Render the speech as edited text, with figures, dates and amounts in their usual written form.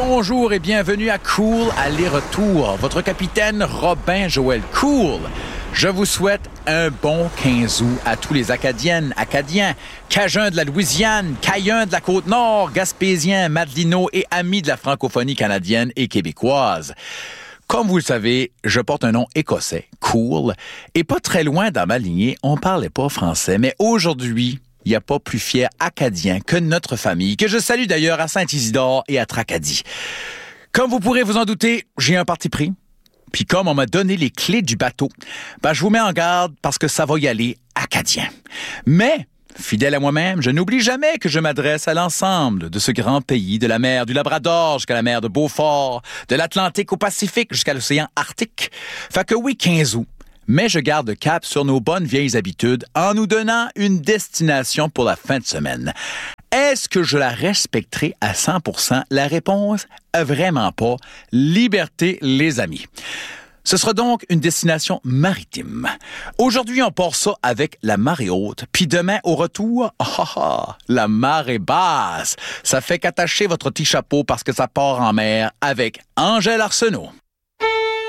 Bonjour et bienvenue à Cool Aller-Retour. Votre capitaine Robin Joël Cool. Je vous souhaite un bon 15 août à tous les Acadiennes, Acadiens, Cajuns de la Louisiane, Caïens de la Côte-Nord, Gaspésiens, Madelinots et amis de la francophonie canadienne et québécoise. Comme vous le savez, je porte un nom écossais, Cool, et pas très loin dans ma lignée, on parlait pas français, mais aujourd'hui, il n'y a pas plus fier Acadien que notre famille, que je salue d'ailleurs à Saint-Isidore et à Tracadie. Comme vous pourrez vous en douter, j'ai un parti pris. Puis comme on m'a donné les clés du bateau, je vous mets en garde parce que ça va y aller acadien. Mais, fidèle à moi-même, je n'oublie jamais que je m'adresse à l'ensemble de ce grand pays, de la mer du Labrador jusqu'à la mer de Beaufort, de l'Atlantique au Pacifique jusqu'à l'océan Arctique. Fait que oui, 15 août. Mais je garde cap sur nos bonnes vieilles habitudes en nous donnant une destination pour la fin de semaine. Est-ce que je la respecterai à 100%? La réponse, vraiment pas. Liberté, les amis. Ce sera donc une destination maritime. Aujourd'hui, on part ça avec la marée haute. Puis demain, au retour, la marée basse. Ça fait qu'attacher votre petit chapeau parce que ça part en mer avec Angèle Arsenault.